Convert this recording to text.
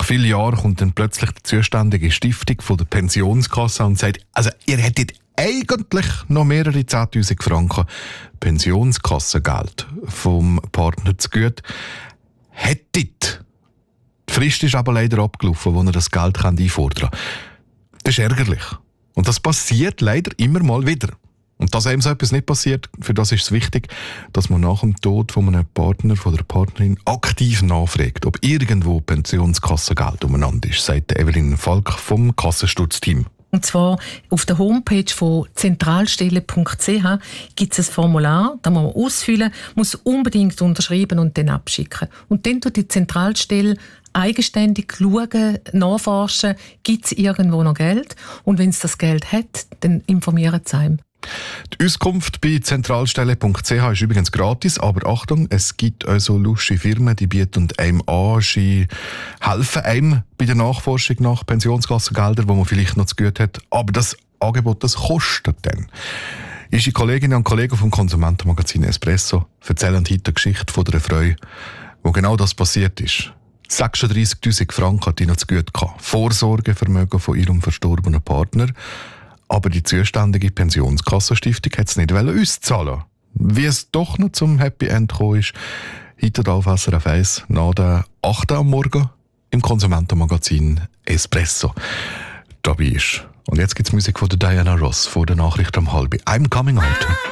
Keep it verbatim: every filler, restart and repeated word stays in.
Nach vielen Jahren kommt dann plötzlich die zuständige Stiftung von der Pensionskasse und sagt, also ihr hättet eigentlich noch mehrere zehntausend Franken Pensionskassengeld vom Partner zu gut. Hättet. Die Frist ist aber leider abgelaufen, wo ihr das Geld einfordern könnt. Das ist ärgerlich. Und das passiert leider immer mal wieder. Und dass einem so etwas nicht passiert, für das ist es wichtig, dass man nach dem Tod von einem Partner, von der Partnerin aktiv nachfragt, ob irgendwo Pensionskassengeld umeinander ist, sagt Evelyn Falk vom Kassenstutzteam. Und zwar auf der Homepage von zentralstelle punkt c h gibt es ein Formular, das muss man ausfüllen, muss unbedingt unterschreiben und dann abschicken. Und dann tut die Zentralstelle eigenständig schauen, nachforschen, gibt es irgendwo noch Geld? Und wenn es das Geld hat, dann informieren sie einem. Die Auskunft bei zentralstelle punkt c h ist übrigens gratis, aber Achtung, es gibt also lustige Firmen, die bieten einem an, sie helfen einem bei der Nachforschung nach Pensionskassengeldern, wo man vielleicht noch zu gut hat, aber das Angebot, das kostet dann. Unsere Kolleginnen und Kollegen vom Konsumentenmagazin Espresso erzählen heute die Geschichte von einer Frau, wo genau das passiert ist. sechsunddreissigtausend Franken hat die noch zu gut gehabt. Vorsorgevermögen von ihrem verstorbenen Partner. Aber die zuständige Pensionskassenstiftung hat es nicht auszahlen. Wie es doch noch zum Happy End gekommen ist, heute auf S R F eins nach der acht Uhr am Morgen im Konsumentenmagazin Espresso dabei ist. Und jetzt gibt es Musik von der Diana Ross vor der Nachricht um halb. I'm coming out.